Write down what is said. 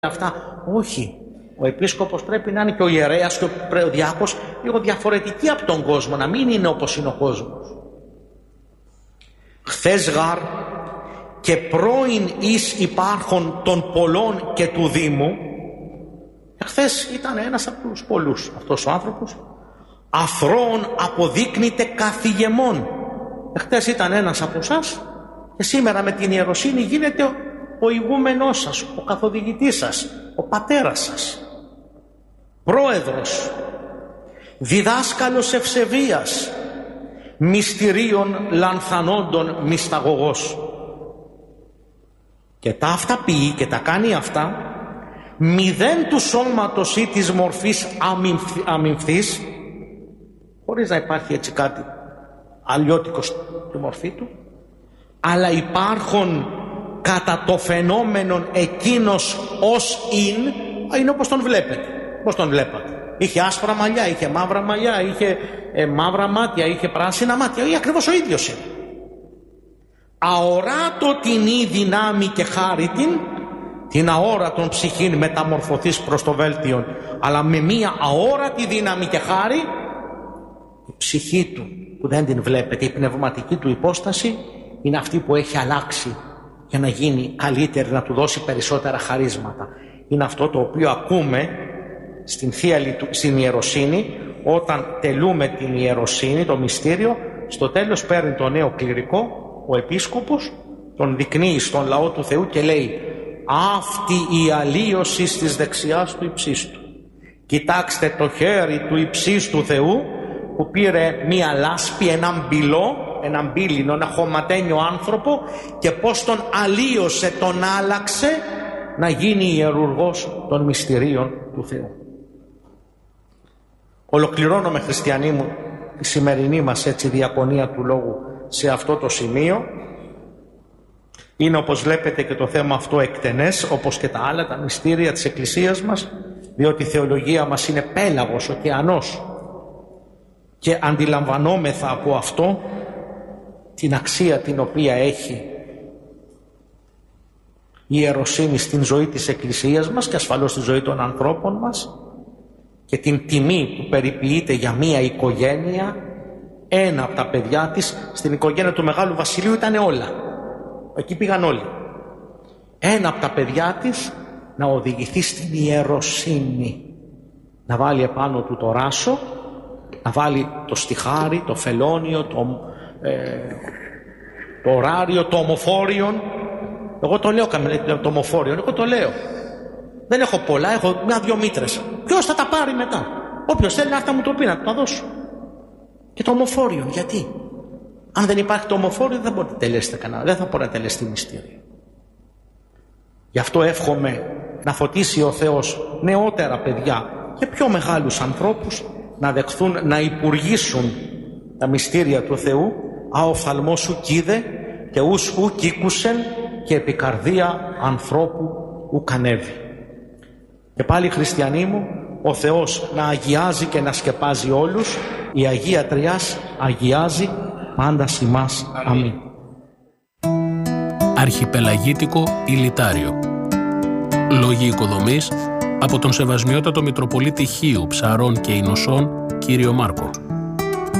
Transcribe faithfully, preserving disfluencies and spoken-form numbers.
αυτά. Όχι. Ο επίσκοπος πρέπει να είναι και ο ιερέας και ο διάκος λίγο διαφορετικοί από τον κόσμο, να μην είναι όπως είναι ο κόσμος. Χθες γάρ και πρώην εις υπάρχον των πολλών και του Δήμου, χθες ήταν ένας από τους πολλούς αυτός ο άνθρωπος, αθρώων αποδείκνυται καθηγεμόν. Χθες ήταν ένας από εσάς και σήμερα με την ιεροσύνη γίνεται ο ηγούμενός σας, ο καθοδηγητής σας, ο πατέρας σας, πρόεδρος, διδάσκαλος ευσεβίας, μυστηρίων λανθανόντων μυσταγωγός. Και τα αυτά ποιεί και τα κάνει αυτά μηδέν του σώματος ή της μορφής αμυμφθής, χωρίς να υπάρχει έτσι κάτι αλλιώτικο στη μορφή του, αλλά υπάρχουν κατά το φαινόμενον εκείνος ως ειν, είναι όπως τον βλέπετε, όπως τον βλέπατε. Είχε άσπρα μαλλιά, είχε μαύρα μαλλιά, είχε ε, μαύρα μάτια, είχε πράσινα μάτια, ή ακριβώς ο ίδιος είναι. Αοράτο την ή δυνάμει και χάριτην, την αόρατον ψυχήν μεταμορφωθείς προς το βέλτιον, αλλά με μία αόρατη δύναμη και χάρη, η ψυχή του που δεν την βλέπετε, η πνευματική του υπόσταση είναι αυτή που έχει αλλάξει για να γίνει καλύτερη, να του δώσει περισσότερα χαρίσματα. Είναι αυτό το οποίο ακούμε στην, θεία, στην ιεροσύνη, όταν τελούμε την ιεροσύνη, το μυστήριο, στο τέλος παίρνει το νέο κληρικό, ο επίσκοπος, τον δεικνύει στον λαό του Θεού και λέει: αυτή η αλλίωση της δεξιάς του υψίστου. Κοιτάξτε το χέρι του υψίστου Θεού που πήρε μία λάσπη, έναν μπυλό, έναν μπύλινο, ένα χωματένιο άνθρωπο, και πώς τον αλλίωσε, τον άλλαξε να γίνει ιερουργός των μυστηρίων του Θεού. Ολοκληρώνομαι, χριστιανοί μου, τη σημερινή μας έτσι διακονία του λόγου σε αυτό το σημείο. Είναι, όπως βλέπετε, και το θέμα αυτό εκτενές, όπως και τα άλλα τα μυστήρια της Εκκλησίας μας, διότι η θεολογία μας είναι πέλαγος, ωκεανός, και αντιλαμβανόμεθα από αυτό την αξία την οποία έχει η ιεροσύνη στην ζωή της Εκκλησίας μας και ασφαλώς στη ζωή των ανθρώπων μας, και την τιμή που περιποιείται για μία οικογένεια. Ένα από τα παιδιά της, στην οικογένεια του Μεγάλου Βασιλείου ήταν όλα, εκεί πήγαν όλοι. Ένα από τα παιδιά της να οδηγηθεί στην ιεροσύνη, να βάλει επάνω του το ράσο, να βάλει το στιχάρι, το φελόνιο, το, ε, το ωράριο, το ομοφόριον. Εγώ το λέω, το ομοφόριον, εγώ το λέω. Δεν έχω πολλά, έχω μια-δυο μήτρες. Ποιος θα τα πάρει μετά? Όποιος θέλει να έρθει να μου το πει, να το δώσω. Και το ομοφόριον, γιατί? Αν δεν υπάρχει το ομοφόριο, δεν μπορεί να τελέσετε κανένα, δεν θα μπορεί να τελεστεί μυστήριο. Γι' αυτό εύχομαι να φωτίσει ο Θεός νεότερα παιδιά και πιο μεγάλους ανθρώπους να δεχθούν να υπουργήσουν τα μυστήρια του Θεού. Α οφθαλμός σου κοίδε και ους ου κήκουσεν, και επικαρδία ανθρώπου ου κανέβη. Και πάλι, χριστιανοί μου, ο Θεός να αγιάζει και να σκεπάζει όλους. Η Αγία Τριάς αγιάζει πάντα ημάς. Αμήν. Αρχιπελαγίτικο Ηλιτάριο. Λόγοι οικοδομής από τον Σεβασμιότατο Μητροπολίτη Χίου, Ψαρών και Ινωσών, κύριο Μάρκο.